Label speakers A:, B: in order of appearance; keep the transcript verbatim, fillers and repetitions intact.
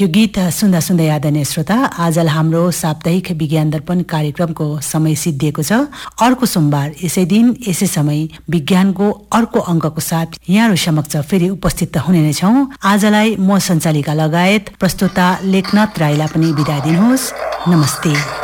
A: यो गीत सुन्दा सुन्दै आदरणीय श्रोता, आजलाई हाम्रो साप्ताहिक विज्ञान दर्पण कार्यक्रमको समय सिद्धिएको छ। अर्को सोमबार यसै दिन यसै समय विज्ञानको अर्को अङ्कको साथ यहाँहरू समक्ष फेरि उपस्थित हुने नै छौँ। आजलाई म सञ्चालिका लगायत प्रस्तोता लेखनाथ राईलाई पनि बिदा दिनुहोस्। नमस्ते।